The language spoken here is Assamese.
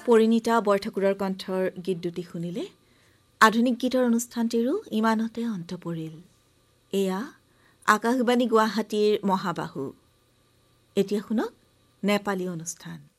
পৰিণীতা বৰঠাকুৰৰ কণ্ঠৰ গীত দুটি শুনিলে। আধুনিক গীতৰ অনুষ্ঠানটিৰো ইমানতে অন্ত পৰিল। এয়া আকাশবাণী গুৱাহাটীৰ মহাবাহু। এতিয়া শুনক নেপালী অনুষ্ঠান।